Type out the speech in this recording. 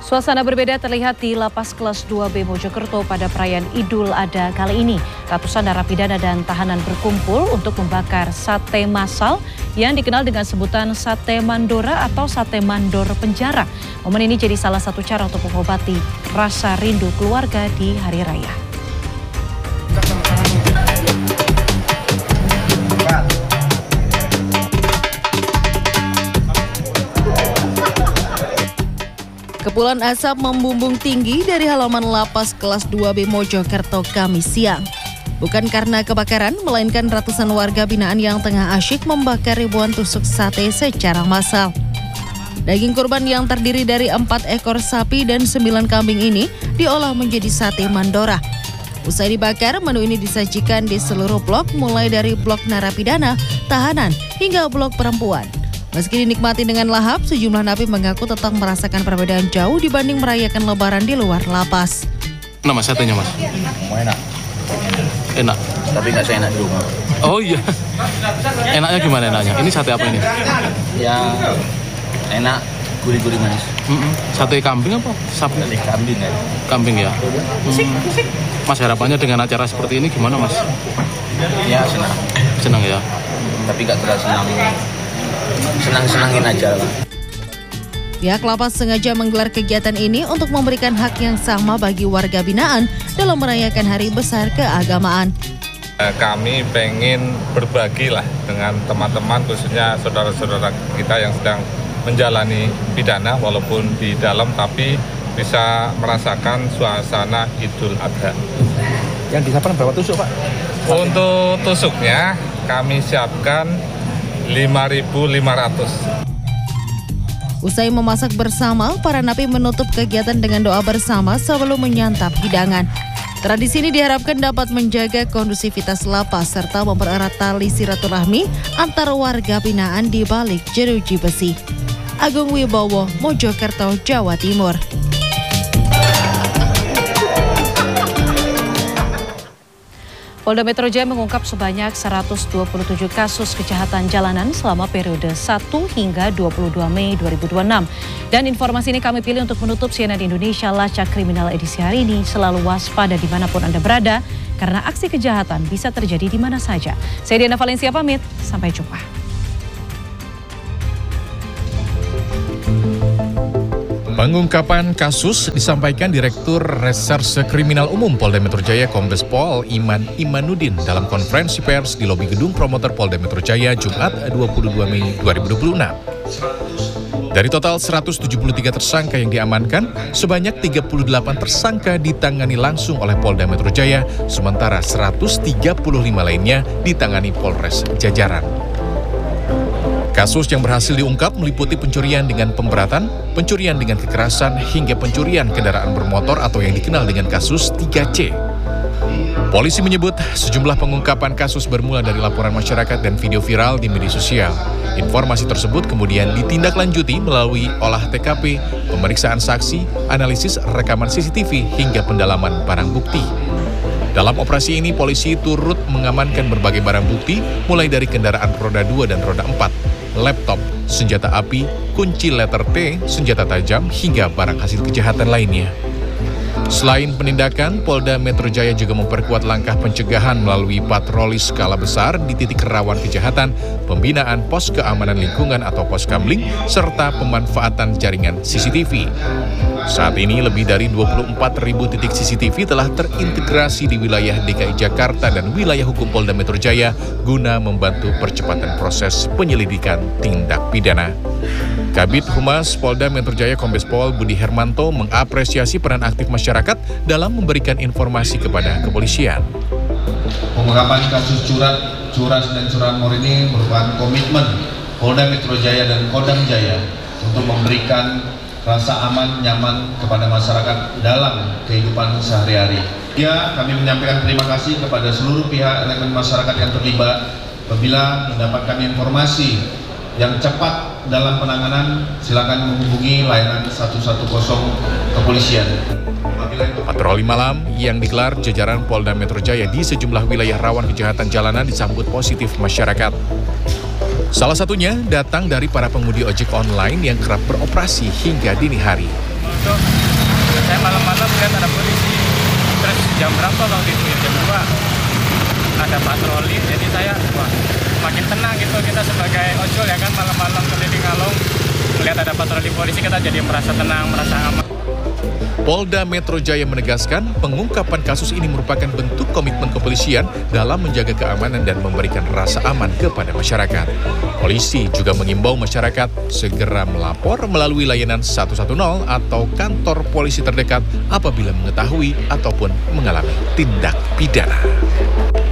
Suasana berbeda terlihat di Lapas Kelas 2B Mojokerto pada perayaan Idul Adha kali ini. Ratusan narapidana dan tahanan berkumpul untuk membakar sate massal yang dikenal dengan sebutan sate mandora atau sate mandor penjara. Momen ini jadi salah satu cara untuk mengobati rasa rindu keluarga di hari raya. Kepulan asap membumbung tinggi dari halaman Lapas Kelas 2B Mojokerto Kamis siang. Bukan karena kebakaran, melainkan ratusan warga binaan yang tengah asyik membakar ribuan tusuk sate secara massal. Daging kurban yang terdiri dari 4 ekor sapi dan 9 kambing ini diolah menjadi sate mandora. Usai dibakar, menu ini disajikan di seluruh blok, mulai dari blok narapidana, tahanan, hingga blok perempuan. Meski dinikmati dengan lahap, sejumlah napi mengaku tetap merasakan perbedaan jauh dibanding merayakan lebaran di luar lapas. Nama satenya, Mas? Enak. Enak? Tapi nggak seenak di rumah. Oh iya. Enaknya gimana enaknya? Ini sate apa ini? Ya, enak, gurih-gurih manis. Sate kambing apa? Sapi? Sate kambing ya. Kambing ya? Mas, harapannya dengan acara seperti ini gimana, Mas? Ya, senang. Senang ya? Tapi nggak terlalu senang. Senang-senangin aja lah. Pihak lapas sengaja menggelar kegiatan ini untuk memberikan hak yang sama bagi warga binaan dalam merayakan hari besar keagamaan. Kami pengen berbagi lah dengan teman-teman, khususnya saudara-saudara kita yang sedang menjalani pidana walaupun di dalam, tapi bisa merasakan suasana Idul Adha. Yang disiapkan berapa tusuk, Pak? Untuk tusuknya kami siapkan 5.500. Usai memasak bersama, para napi menutup kegiatan dengan doa bersama sebelum menyantap hidangan. Tradisi ini diharapkan dapat menjaga kondusivitas lapas serta mempererat tali silaturahmi antar warga binaan di balik jeruji besi. Agung Wibowo, Mojokerto, Jawa Timur. Polda Metro Jaya mengungkap sebanyak 127 kasus kejahatan jalanan selama periode 1 hingga 22 Mei 2026. Dan informasi ini kami pilih untuk menutup CNN Indonesia Lacak Kriminal edisi hari ini. Selalu waspada dimanapun Anda berada, karena aksi kejahatan bisa terjadi di mana saja. Saya Diana Valencia pamit, sampai jumpa. Pengungkapan kasus disampaikan Direktur Reserse Kriminal Umum Polda Metro Jaya Kombes Pol Iman Imanuddin dalam konferensi pers di lobi gedung promotor Polda Metro Jaya Jumat 22 Mei 2026. Dari total 173 tersangka yang diamankan, sebanyak 38 tersangka ditangani langsung oleh Polda Metro Jaya, sementara 135 lainnya ditangani Polres Jajaran. Kasus yang berhasil diungkap meliputi pencurian dengan pemberatan, pencurian dengan kekerasan, hingga pencurian kendaraan bermotor atau yang dikenal dengan kasus 3C. Polisi menyebut sejumlah pengungkapan kasus bermula dari laporan masyarakat dan video viral di media sosial. Informasi tersebut kemudian ditindaklanjuti melalui olah TKP, pemeriksaan saksi, analisis rekaman CCTV, hingga pendalaman barang bukti. Dalam operasi ini, polisi turut mengamankan berbagai barang bukti, mulai dari kendaraan roda 2 dan roda 4, laptop, senjata api, kunci letter T, senjata tajam, hingga barang hasil kejahatan lainnya. Selain penindakan, Polda Metro Jaya juga memperkuat langkah pencegahan melalui patroli skala besar di titik rawan kejahatan, pembinaan pos keamanan lingkungan atau poskamling, serta pemanfaatan jaringan CCTV. Saat ini lebih dari 24.000 titik CCTV telah terintegrasi di wilayah DKI Jakarta dan wilayah hukum Polda Metro Jaya guna membantu percepatan proses penyelidikan tindak pidana. Kabid Humas Polda Metro Jaya Kombes Pol Budi Hermanto mengapresiasi peran aktif masyarakat dalam memberikan informasi kepada kepolisian. Pengungkapan kasus curas dan curanmor ini merupakan komitmen Polda Metro Jaya dan Kodam Jaya untuk memberikan rasa aman, nyaman kepada masyarakat dalam kehidupan sehari-hari. Ya, kami menyampaikan terima kasih kepada seluruh pihak elemen masyarakat yang terlibat. Apabila mendapatkan informasi yang cepat dalam penanganan, silakan menghubungi layanan 110 kepolisian. Patroli malam yang digelar jajaran Polda Metro Jaya di sejumlah wilayah rawan kejahatan jalanan disambut positif masyarakat. Salah satunya datang dari para pengemudi ojek online yang kerap beroperasi hingga dini hari. Untuk saya malam-malam lihat ada polisi. Terus jam berapa waktu itu ya? Jam 2 ada patroli. Jadi saya makin tenang gitu, kita sebagai ojol ya kan, malam-malam keliling Ngalong melihat ada patroli polisi, kita jadi merasa tenang, merasa aman. Polda Metro Jaya menegaskan pengungkapan kasus ini merupakan bentuk komitmen kepolisian dalam menjaga keamanan dan memberikan rasa aman kepada masyarakat. Polisi juga mengimbau masyarakat segera melapor melalui layanan 110 atau kantor polisi terdekat apabila mengetahui ataupun mengalami tindak pidana.